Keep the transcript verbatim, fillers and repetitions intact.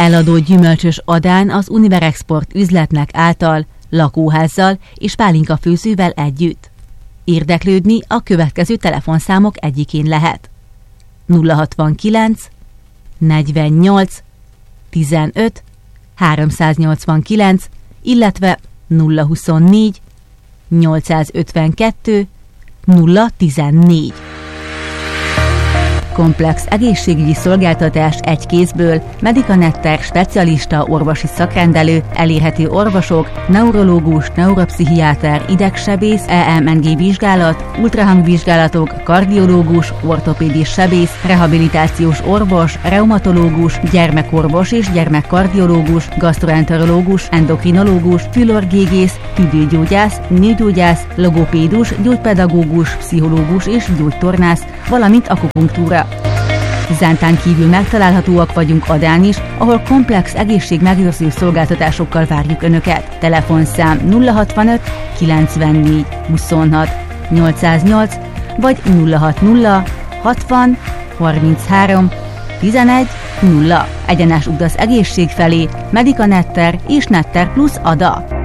Eladó gyümölcsös Adán az Univerexport üzletnek által, lakóházzal és pálinkafőzővel együtt. Érdeklődni a következő telefonszámok egyikén lehet. nulla hatvankilenc negyvennyolc tizenöt háromszáznyolcvankilenc, illetve nulla huszonnégy nyolcszázötvenkettő nulla tizennégy. Komplex egészségügyi szolgáltatás egy kézből, Medicanetter specialista orvosi szakrendelő, elérhető orvosok, neurológus, neuropszichiáter, idegsebész, E M N G vizsgálat, ultrahangvizsgálatok, kardiológus, ortopédis sebész, rehabilitációs orvos, reumatológus, gyermekorvos és gyermekkardiológus, gasztroenterológus, endokrinológus, fülorgégész, tüdőgyógyász, nőgyógyász, logopédus, gyógypedagógus, pszichológus és gyógytornász, valamint akupunktúra. Zántán kívül megtalálhatóak vagyunk Adán is, ahol komplex egészségmegőrző szolgáltatásokkal várjuk Önöket. Telefonszám nulla hatvanöt kilencvennégy huszonhat nyolcszáznyolc vagy nulla hatvannulla hatvan harminchárom tizenegy nulla. Egyenes út az egészség felé, Medicanetter és Netter Plus Ada.